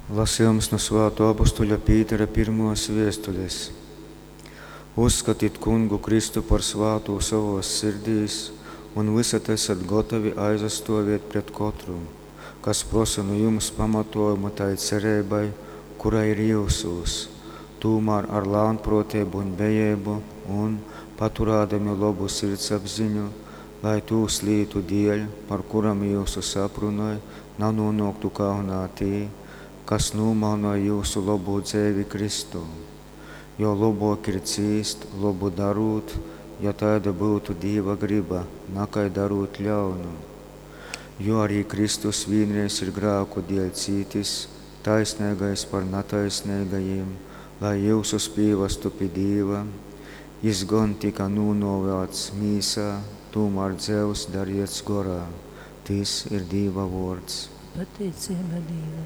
Lasījums no Svētā apostoļa Pītera pirmās vēstules. Uzskatīt kungu Kristu par svātu savos sirdīs un visat esat gatavi aizstāvēt pret katru, kas prasa no jums pamatojumu tai cerībai, kura ir jūsos, tomēr ar lānprātību un bejību un paturādami labu sirdsapziņu, lai tūs lietu dēļ, par kuram jūsu saprunāja, nenonāktu kaunā tie, kas nomalnoja jūsu labo dzīvi Kristu. Jo labāk ir ciest, labu darot, ja tāda būtu Dieva griba, nekai darot ļaunu. Jo arī Kristus vienreiz ir grēku dēļ cītis, taisnīgais par netaisnīgajiem, lai jūsu spīvastu pie Dieva. Jis gan tika nonāvēts mīsā, tomēr dzīvs darīts gorā. Tas ir Dieva vārds. Pateicība Dievam.